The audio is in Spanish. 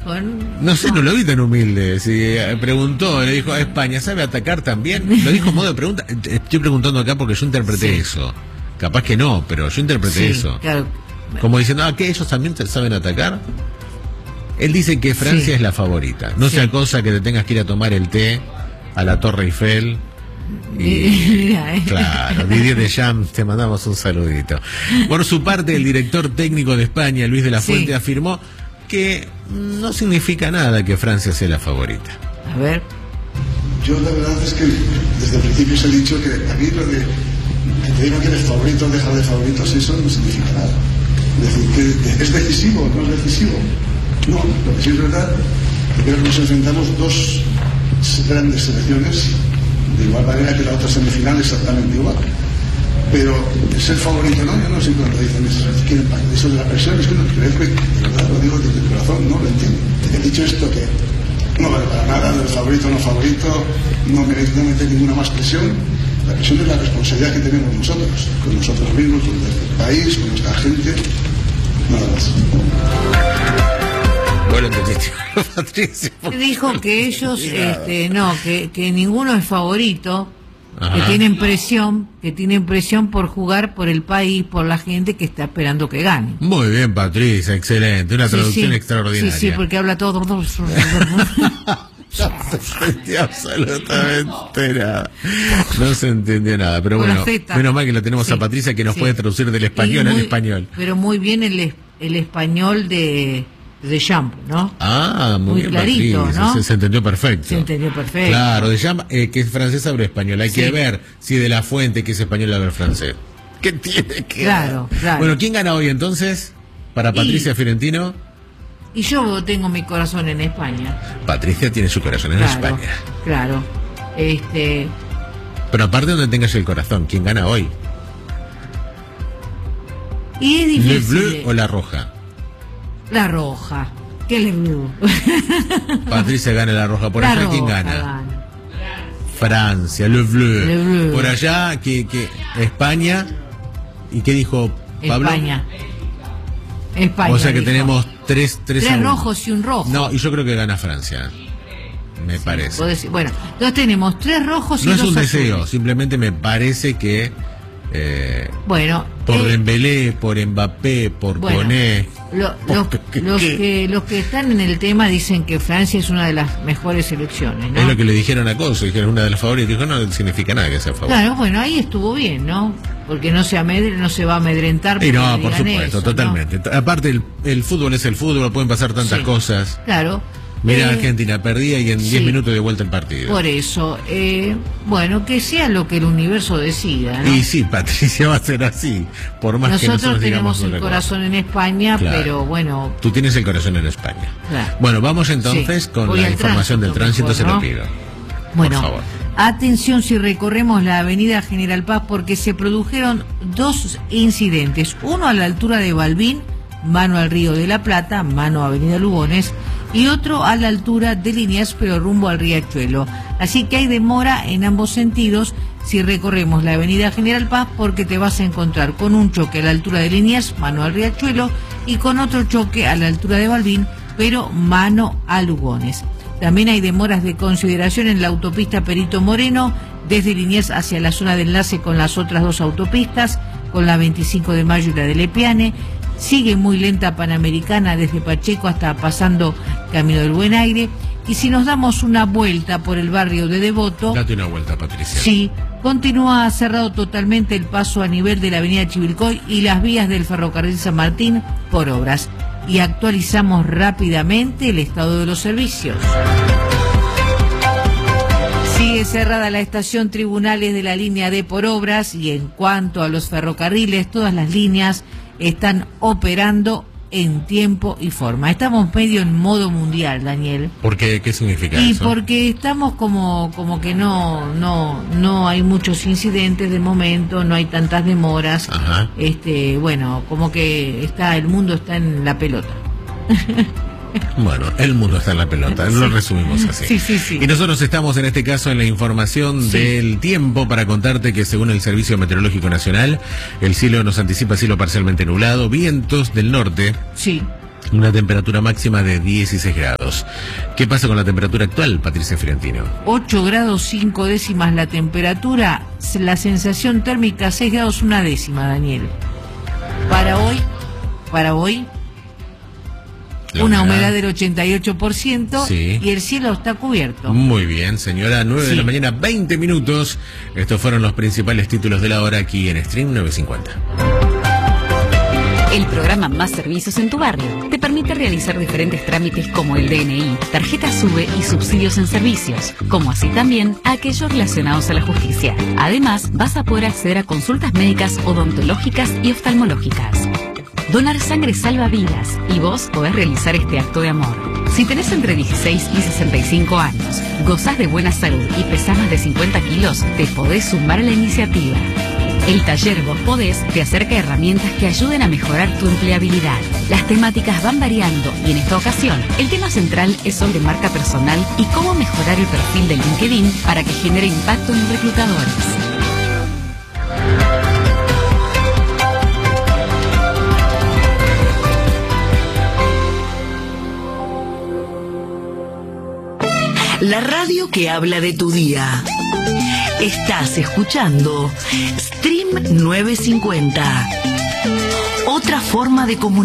No sé, no lo vi tan humilde. Si preguntó, le dijo a España, ¿sabe atacar también? Lo dijo en modo de pregunta. Estoy preguntando acá porque yo interpreté eso. Capaz que no, pero yo interpreté eso. Claro. Como diciendo, ¿que ellos también saben atacar? Él dice que Francia es la favorita. No sea cosa que te tengas que ir a tomar el té a la Torre Eiffel. Claro, Didier Deschamps, te mandamos un saludito. Por su parte, el director técnico de España, Luis de la Fuente, afirmó que no significa nada que Francia sea la favorita. A ver. Yo la verdad es que desde el principio os he dicho que a mí lo de que te digan que eres favorito, dejar de favoritos, eso no significa nada. Es decir, que es decisivo, no es decisivo. No, lo que sí es verdad, que creo que nos enfrentamos dos grandes selecciones, de igual manera que la otra semifinal exactamente igual. Pero ser favorito no, yo no sé cuando dicen eso de la presión, es que no creo que, de verdad, lo digo desde el corazón, no lo entiendo. He dicho esto que no vale para nada, del favorito no favorito, no merece ninguna más presión. La presión es la responsabilidad que tenemos nosotros, con nosotros mismos, con nuestro país, con nuestra gente, nada más. Bueno, entendiste, Patricia. Dijo que ellos, que ninguno es favorito, que tienen presión por jugar por el país, por la gente que está esperando que gane. Muy bien, Patricia, excelente, una traducción extraordinaria. Sí, porque habla todo. No se entendió absolutamente nada. No se entendió nada, pero bueno, menos mal que la tenemos a Patricia que nos puede traducir del español al español. Pero muy bien el español de Deschamps, ¿no? Muy bien, clarito, Patricia, ¿no? Se entendió perfecto. Se entendió perfecto. Claro, Deschamps, que es francés, habla español. Hay que ver si de la Fuente, que es español, habla francés. ¿Qué tiene que Claro. Bueno, ¿quién gana hoy entonces? Para Patricia Fiorentino. Y yo tengo mi corazón en España. Patricia tiene su corazón en España. Claro. Pero aparte donde tengas el corazón, ¿quién gana hoy? Y es difícil. ¿Le Bleu o la roja? La roja. ¿Qué Le Bleu? Patricia gana la roja. Por allá, ¿quién gana? Francia, Le Bleu. Por allá, que España. ¿Y qué dijo Pablo? España. O sea que tenemos tres rojos y un rojo. No, y yo creo que gana Francia. Me parece. Bueno, entonces tenemos 3 rojos y 2 azules. No es un deseo, simplemente me parece que por Dembélé, por Mbappé, por Koné. Los que están en el tema dicen que Francia es una de las mejores selecciones, ¿no? Es lo que le dijeron a Coso, dijeron una de las favoritas, dijo no significa nada que sea favorita. Claro, bueno, ahí estuvo bien, ¿no? Porque no se va a amedrentar. Y no, por supuesto, eso, totalmente. ¿No? Aparte, el fútbol es el fútbol, pueden pasar tantas cosas. Claro. Mira, Argentina perdía y en 10 minutos de vuelta el partido. Por eso, que sea lo que el universo decida, ¿no? Y sí, Patricia, va a ser así, por más que nosotros tenemos el corazón en España, claro. Pero bueno... Tú tienes el corazón en España. Claro. Bueno, vamos entonces con la información del tránsito, se lo pido. Bueno, por favor. Atención si recorremos la avenida General Paz, porque se produjeron 2 incidentes, uno a la altura de Balbín, mano al Río de la Plata, mano a Avenida Lugones, y otro a la altura de Liniers, pero rumbo al Riachuelo. Así que hay demora en ambos sentidos si recorremos la avenida General Paz, porque te vas a encontrar con un choque a la altura de Liniers, mano al Riachuelo, y con otro choque a la altura de Balbín, pero mano a Lugones. También hay demoras de consideración en la autopista Perito Moreno, desde Liniers hacia la zona de enlace con las otras 2 autopistas, con la 25 de Mayo y la de Lepiane. Sigue muy lenta Panamericana desde Pacheco hasta pasando Camino del Buen Aire. Y si nos damos una vuelta por el barrio de Devoto... Date una vuelta, Patricia. Sí, continúa cerrado totalmente el paso a nivel de la avenida Chivilcoy y las vías del ferrocarril San Martín por obras. Y actualizamos rápidamente el estado de los servicios. Sigue cerrada la estación Tribunales de la línea D por obras, y en cuanto a los ferrocarriles, todas las líneas están operando en tiempo y forma. Estamos medio en modo mundial, Daniel. ¿Por qué? ¿Qué significa eso? Y porque estamos como que no hay muchos incidentes de momento, no hay tantas demoras. Ajá. Como que el mundo está en la pelota. Bueno, el mundo está en la pelota, lo resumimos así. Sí. Y nosotros estamos en este caso en la información del tiempo para contarte que según el Servicio Meteorológico Nacional, el cielo nos anticipa cielo parcialmente nublado, vientos del norte. Sí. Una temperatura máxima de 16 grados. ¿Qué pasa con la temperatura actual, Patricia Fiorentino? 8 grados 5 décimas la temperatura, la sensación térmica 6 grados 1 décima, Daniel. Para hoy, una humedad del 88%, sí, y el cielo está cubierto. Muy bien, señora. 9 de la mañana, 20 minutos. Estos fueron los principales títulos de la hora aquí en Stream 950. El programa Más Servicios en tu Barrio te permite realizar diferentes trámites como el DNI, tarjeta SUBE y subsidios en servicios, como así también a aquellos relacionados a la justicia. Además, vas a poder acceder a consultas médicas, odontológicas y oftalmológicas. Donar sangre salva vidas y vos podés realizar este acto de amor. Si tenés entre 16 y 65 años, gozás de buena salud y pesás más de 50 kilos, te podés sumar a la iniciativa. El taller Vos Podés te acerca a herramientas que ayuden a mejorar tu empleabilidad. Las temáticas van variando y en esta ocasión el tema central es sobre marca personal y cómo mejorar el perfil de LinkedIn para que genere impacto en reclutadores. La radio que habla de tu día. Estás escuchando Stream 950. Otra forma de comunicar.